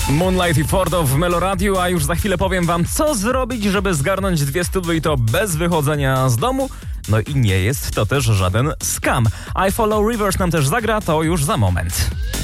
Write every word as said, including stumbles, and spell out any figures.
Moonlight i Fordo w Meloradiu, a już za chwilę powiem wam, co zrobić, żeby zgarnąć dwie stówy i to bez wychodzenia z domu. No i nie jest to też żaden scam. I Follow Rivers nam też zagra, to już za moment.